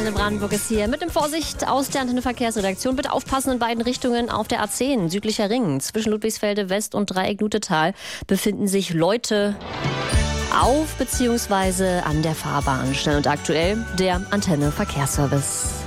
Antenne Brandenburg ist hier mit dem Vorsicht aus der Antenne Verkehrsredaktion. Bitte aufpassen in beiden Richtungen auf der A10, südlicher Ring. Zwischen Ludwigsfelde West und Dreieck Lutetal befinden sich Leute auf bzw. an der Fahrbahn. Schnell und aktuell der Antenne Verkehrsservice.